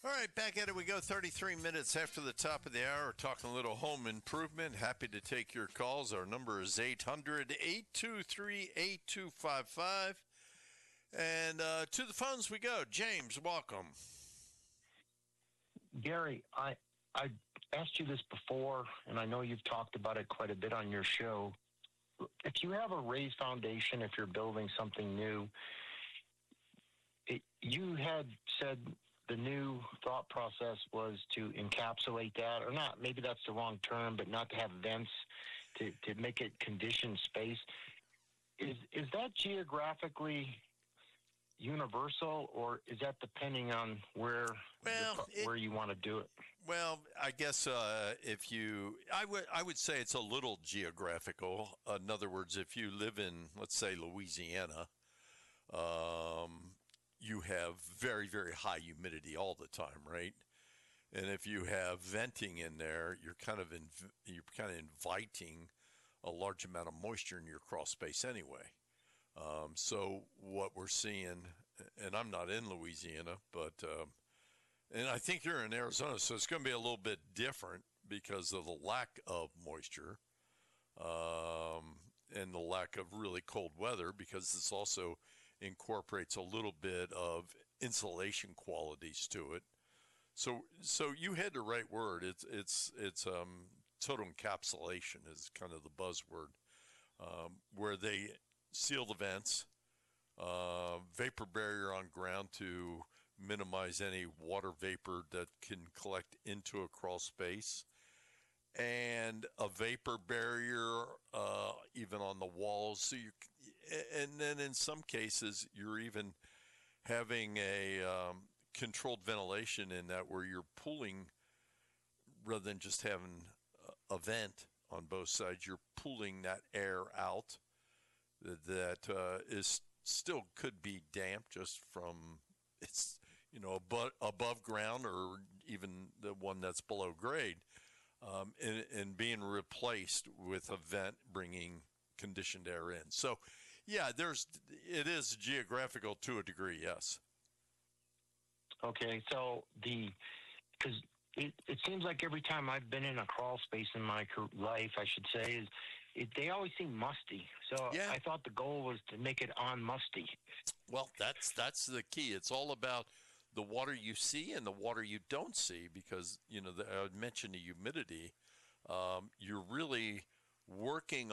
All right, back at it we go. 33 minutes after the top of the hour, talking a little home improvement. Happy to take your calls. Our number is 800-823-8255. And to the phones we go. James, welcome. Gary, I asked you this before, and I know you've talked about it quite a bit on your show. If you have a raised foundation, if you're building something new, you had said the new thought process was to encapsulate that, or not, maybe that's the wrong term, but not to have vents, to make it conditioned space. Is that geographically universal, or is that depending on where you want to do it? Well, I guess I would say it's a little geographical. In other words, if you live in, let's say, Louisiana, you have very, very high humidity all the time, right? And if you have venting in there, you're kind of inviting a large amount of moisture in your crawl space anyway. So what we're seeing, and I'm not in Louisiana, but and I think you're in Arizona, so it's going to be a little bit different because of the lack of moisture and the lack of really cold weather, because this also incorporates a little bit of insulation qualities to it. So you had the right word. It's total encapsulation is kind of the buzzword, where they seal the vents, vapor barrier on ground to minimize any water vapor that can collect into a crawl space, and a vapor barrier even on the walls. So and then in some cases you're even having a controlled ventilation in that, where you're pulling, rather than just having a vent on both sides, you're pulling that air out that is still could be damp just from it's above ground, or even the one that's below grade. And being replaced with a vent bringing conditioned air in. So, yeah, it is geographical to a degree, yes. Okay, so because it seems like every time I've been in a crawl space in my life, I should say, they always seem musty. So yeah. I thought the goal was to make it unmusty. Well, that's the key. It's all about the water you see and the water you don't see, because I mentioned the humidity. You're really working